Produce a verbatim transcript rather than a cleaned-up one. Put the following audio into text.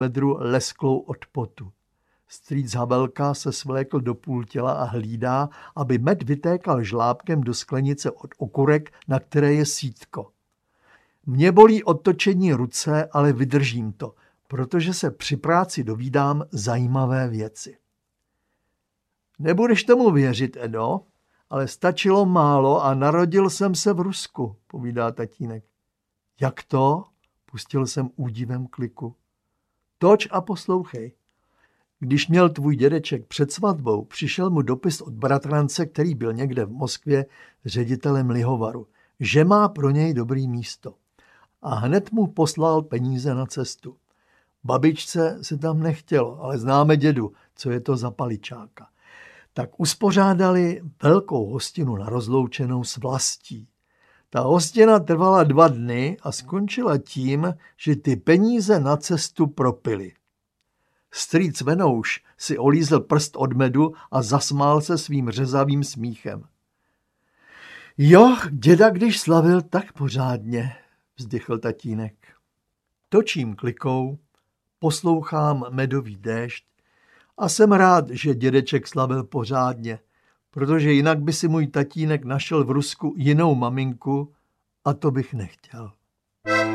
vedru lesklou od potu. Strýc Havelka se svlékl do půl těla a hlídá, aby med vytékal žlábkem do sklenice od okurek, na které je sítko. Mě bolí odtočení ruce, ale vydržím to, protože se při práci dovídám zajímavé věci. Nebudeš tomu věřit, Edo, ale stačilo málo a narodil jsem se v Rusku, povídá tatínek. Jak to? Pustil jsem údivem kliku. Toč a poslouchej. Když měl tvůj dědeček před svatbou, přišel mu dopis od bratrance, který byl někde v Moskvě ředitelem lihovaru, že má pro něj dobrý místo. A hned mu poslal peníze na cestu. Babičce se tam nechtělo, ale známe dědu, co je to za paličáka. Tak uspořádali velkou hostinu na rozloučenou s vlastí. Ta hostina trvala dva dny a skončila tím, že ty peníze na cestu propili. Strýc Venouš si olízl prst od medu a zasmál se svým řezavým smíchem. Jo, děda, když slavil, tak pořádně, vzdychl tatínek. Točím klikou, poslouchám medový déšť a jsem rád, že dědeček slavil pořádně, protože jinak by si můj tatínek našel v Rusku jinou maminku a to bych nechtěl.